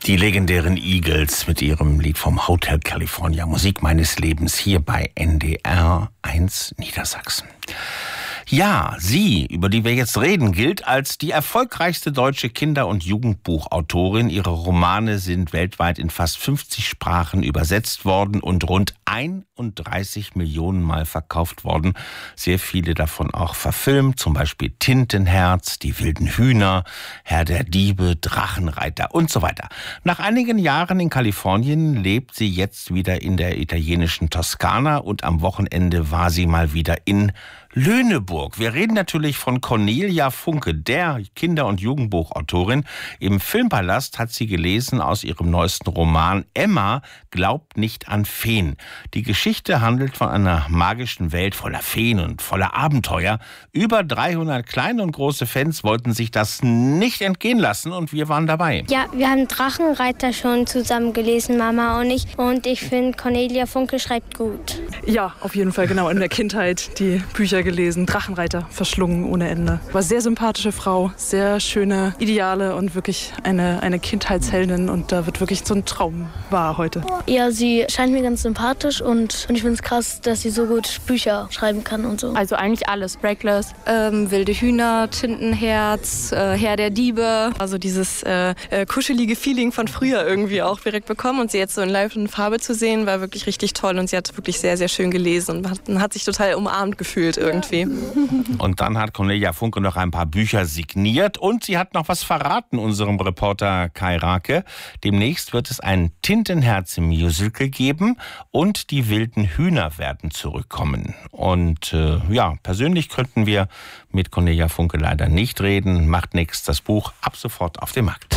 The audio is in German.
Die legendären Eagles mit ihrem Lied vom Hotel California, Musik meines Lebens, hier bei NDR 1 Niedersachsen. Ja, sie, über die wir jetzt reden, gilt als die erfolgreichste deutsche Kinder- und Jugendbuchautorin. Ihre Romane sind weltweit in fast 50 Sprachen übersetzt worden und rund 31 Millionen Mal verkauft worden. Sehr viele davon auch verfilmt, zum Beispiel Tintenherz, Die wilden Hühner, Herr der Diebe, Drachenreiter und so weiter. Nach einigen Jahren in Kalifornien lebt sie jetzt wieder in der italienischen Toskana und am Wochenende war sie mal wieder in Lüneburg. Wir reden natürlich von Cornelia Funke, der Kinder- und Jugendbuchautorin. Im Filmpalast hat sie gelesen aus ihrem neuesten Roman Emma glaubt nicht an Feen. Die Geschichte handelt von einer magischen Welt voller Feen und voller Abenteuer. Über 300 kleine und große Fans wollten sich das nicht entgehen lassen und wir waren dabei. Ja, wir haben Drachenreiter schon zusammen gelesen, Mama und ich. Und ich finde, Cornelia Funke schreibt gut. Ja, auf jeden Fall, genau. In der Kindheit die Bücher gelesen, Drachenreiter verschlungen ohne Ende. War sehr sympathische Frau, sehr schöne Ideale und wirklich eine Kindheitsheldin und da wird wirklich so ein Traum wahr heute. Ja, sie scheint mir ganz sympathisch und ich finde es krass, dass sie so gut Bücher schreiben kann und so. Also eigentlich alles. Reckless, Wilde Hühner, Tintenherz, Herr der Diebe. Also dieses kuschelige Feeling von früher irgendwie auch direkt bekommen und sie jetzt so in Live und Farbe zu sehen, war wirklich richtig toll und sie hat wirklich sehr, sehr schön gelesen und hat sich total umarmt gefühlt irgendwie. Und dann hat Cornelia Funke noch ein paar Bücher signiert und sie hat noch was verraten, unserem Reporter Kai Rake. Demnächst wird es ein Tintenherz-Musical geben und die wilden Hühner werden zurückkommen. Und persönlich könnten wir mit Cornelia Funke leider nicht reden. Macht nichts, das Buch ab sofort auf dem Markt.